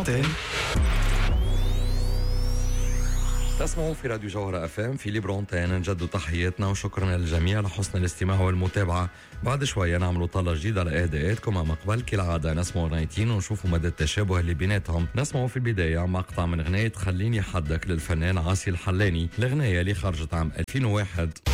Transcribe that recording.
l'antenne. تسمعوا في راديو جوهرة FM في ليبرونتين. نجد تحياتنا وشكرا للجميع لحسن الاستماع والمتابعة. بعد شوية نعملوا طلة جديدة لإهداءاتكم. أما قبل كالعادة نسمعوا أغنيتين ونشوفوا مدى التشابه اللي بيناتهم. نسمعوا في البداية مقطع من أغنية خليني حدك للفنان عاصي الحلاني. الأغنية اللي خرجت عام 2001.